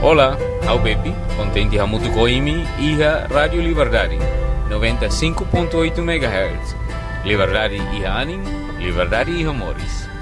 Olá, ao Pepe, contente hamutu koimi iha Radio Liberdade, 95.8 MHz. Liberdade iha anim, liberdade iha moris.